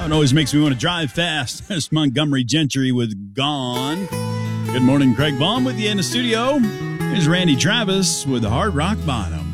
It always makes me want to drive fast. There's Montgomery Gentry with Gone. Good morning, Craig Vaughn with you in the studio. Here's Randy Travis with Hard Rock Bottom.